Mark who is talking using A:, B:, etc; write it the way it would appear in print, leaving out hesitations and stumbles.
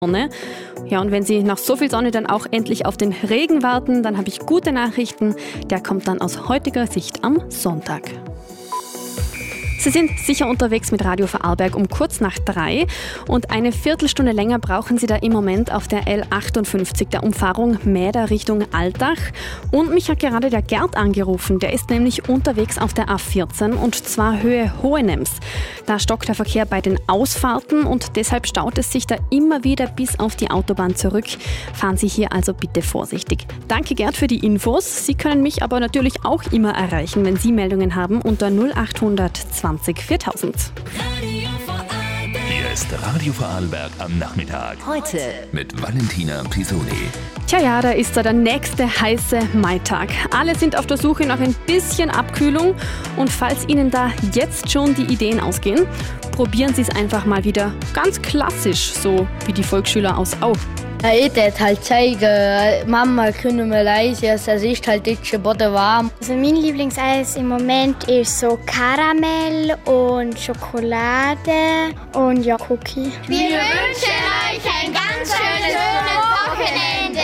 A: Sonne. Ja, und wenn Sie nach so viel Sonne dann auch endlich auf den Regen warten, dann habe ich gute Nachrichten. Der kommt dann aus heutiger Sicht am Sonntag. Sie sind sicher unterwegs mit Radio Vorarlberg um kurz nach 3 und eine Viertelstunde länger brauchen Sie da im Moment auf der L58 der Umfahrung Mäder Richtung Altach. Und mich hat gerade der Gerd angerufen, der ist nämlich unterwegs auf der A14 und zwar Höhe Hohenems. Da stockt der Verkehr bei den Ausfahrten und deshalb staut es sich da immer wieder bis auf die Autobahn zurück. Fahren Sie hier also bitte vorsichtig. Danke Gerd für die Infos. Sie können mich aber natürlich auch immer erreichen, wenn Sie Meldungen haben unter 0800 20 4000.
B: Hier ist Radio Vorarlberg am Nachmittag.
C: Heute
B: Mit Valentina Pisoni.
A: Tja, ja, da ist der nächste heiße Maitag. Alle sind auf der Suche nach ein bisschen Abkühlung und falls Ihnen da jetzt schon die Ideen ausgehen, probieren Sie es einfach mal wieder ganz klassisch, so wie die Volksschüler aus Au.
D: Ich würde halt zeigen, Mama, können wir leise, es ist halt jetzt warm.
E: Also mein Lieblingseis im Moment ist so Karamell und Schokolade und ja, Cookie.
F: Wir wünschen euch ein ganz schönes Wochenende.